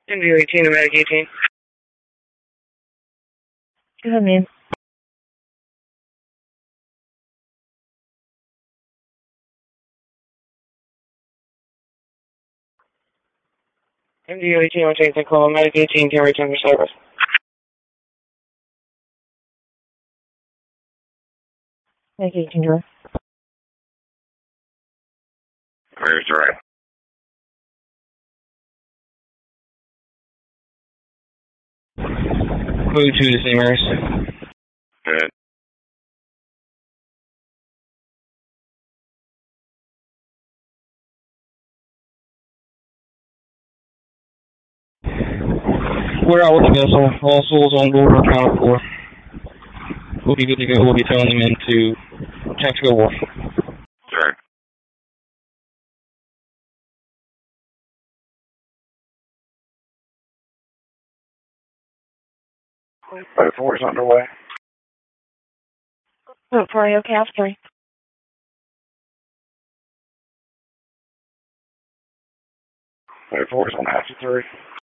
MD-18 to Medic 18. Go ahead, man. MD-18 will take the call. Medic 18 can return to service. Medic 18, direct. Where's direct? Move to the same areas. Good. We're out with the vessel. All souls on board are accounted for. We'll be good to go. We'll be towing them into Tactical Wharf. Direct. Boat 4 is underway. Boat 4, okay, Alpha 3. Boat 4 is on Alpha 3.